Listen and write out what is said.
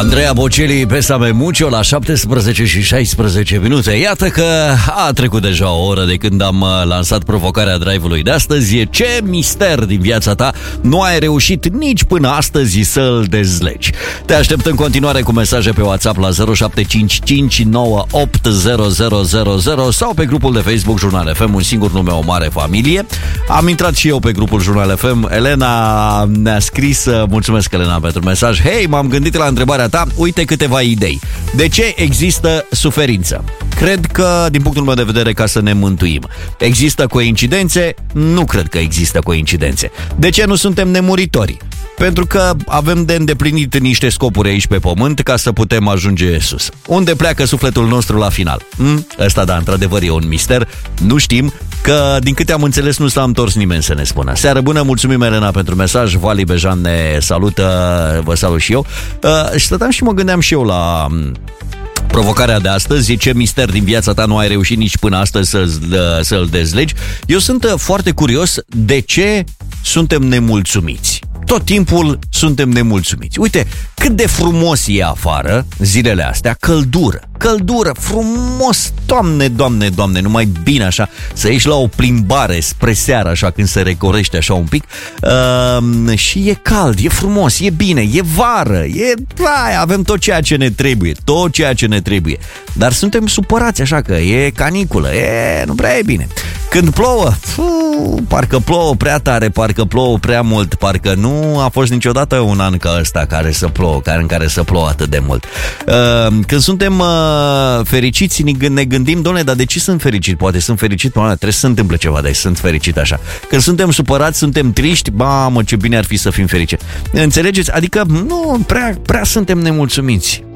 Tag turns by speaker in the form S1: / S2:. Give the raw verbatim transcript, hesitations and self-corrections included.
S1: Andreea Bocelli, Pésame Mucho, la șaptesprezece și șaisprezece minute. Iată că a trecut deja o oră de când am lansat provocarea drive-ului de astăzi. Ce mister din viața ta nu ai reușit nici până astăzi să-l dezlegi? Te aștept în continuare cu mesaje pe WhatsApp la zero șapte cinci cinci nouă opt zero zero zero zero sau pe grupul de Facebook Jurnal F M, un singur nume, o mare familie. Am intrat și eu pe grupul Jurnal F M. Elena ne-a scris, mulțumesc Elena pentru mesaj. Hei, m-am gândit la întrebarea ta, uite câteva idei. De ce există suferință? Cred că, din punctul meu de vedere, ca să ne mântuim. Există coincidențe? Nu cred că există coincidențe. De ce nu suntem nemuritori? Pentru că avem de îndeplinit niște scopuri aici pe pământ ca să putem ajunge sus. Unde pleacă sufletul nostru la final? Hm? Ăsta, da, într-adevăr, e un mister. Nu știm, că din câte am înțeles nu s-a întors nimeni să ne spună. Seară bună, mulțumim Elena pentru mesaj. Vali Bejan ne salută, vă salut și eu. Uh, și stăteam și mă gândeam și eu la provocarea de astăzi. Ce mister din viața ta nu ai reușit nici până astăzi să-l, să-l dezlegi? Eu sunt foarte curios de ce suntem nemulțumiți. Tot timpul suntem nemulțumiți. Uite, cât de frumos e afară zilele astea, căldură, căldură, frumos, Doamne, Doamne, Doamne, numai bine așa, să ieși la o plimbare spre seară, așa, când se recorește așa un pic, uh, și e cald, e frumos, e bine, e vară, e, hai, avem tot ceea ce ne trebuie, tot ceea ce ne trebuie, dar suntem supărați așa că e caniculă, e, nu prea e bine. Când plouă, fu, parcă plouă prea tare, parcă plouă prea mult, parcă nu a fost niciodată un an ca ăsta care să plouă, care în care să plouă atât de mult. Uh, când suntem uh, fericiți, ne gândim, doamne, dar de ce sunt fericit? Poate sunt fericit, mă, trebuie să se întâmple ceva, dar sunt fericit așa. Când suntem supărați, suntem triști, mamă, ce bine ar fi să fim fericiți. Înțelegeți? Adică, nu, prea, prea suntem nemulțumiți.